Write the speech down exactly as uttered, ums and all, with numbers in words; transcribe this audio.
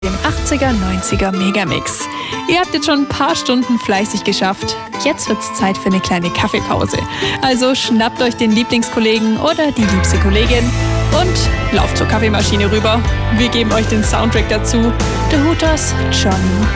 Dem achtziger, neunziger Megamix. Ihr habt jetzt schon ein paar Stunden fleißig geschafft. Jetzt wird's Zeit für eine kleine Kaffeepause. Also schnappt euch den Lieblingskollegen oder die liebste Kollegin und lauft zur Kaffeemaschine rüber. Wir geben euch den Soundtrack dazu. The Hooters, Johnny